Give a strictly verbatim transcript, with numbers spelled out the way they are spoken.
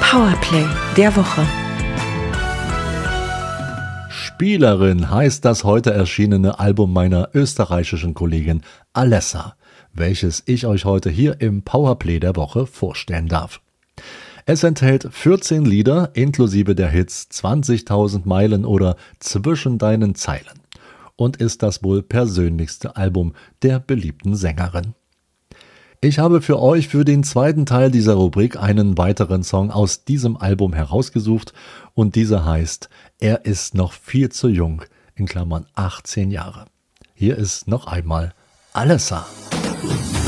Powerplay der Woche. Spielerin heißt das heute erschienene Album meiner österreichischen Kollegin Alessa, welches ich euch heute hier im Powerplay der Woche vorstellen darf. Es enthält vierzehn Lieder inklusive der Hits zwanzigtausend Meilen oder Zwischen deinen Zeilen und ist das wohl persönlichste Album der beliebten Sängerin. Ich habe für euch für den zweiten Teil dieser Rubrik einen weiteren Song aus diesem Album herausgesucht und dieser heißt Er ist noch viel zu jung, in Klammern achtzehn Jahre. Hier ist noch einmal Alessa.